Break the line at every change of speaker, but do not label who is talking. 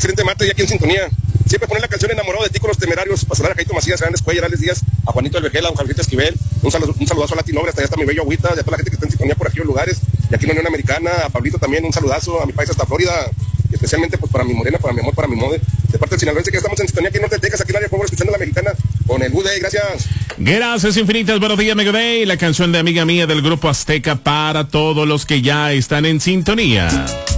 excelente martes y aquí en sintonía. Siempre poner la canción Enamorado de ti con los Temerarios, para saludar a Jaito Macías, Grandes Cuellar, Alex Díaz, a Juanito del Vergel, a don Javierito Esquivel, un saludazo a Lati Nobre, hasta allá está mi bello Agüita, y a toda la gente que está en sintonía por aquí en los lugares, y aquí en la Unión Americana, a Pablito también, un saludazo, a mi país hasta Florida, y especialmente pues para mi morena, para mi amor, para mi mode, de parte del sinaloense que estamos en sintonía aquí en Norte de Texas, aquí en el área de Pueblo, escuchando la mexicana, con el Good Day, gracias.
Gracias infinitas, buenos días, Mega Day, la canción de amiga mía del Grupo Azteca para todos los que ya están en sintonía.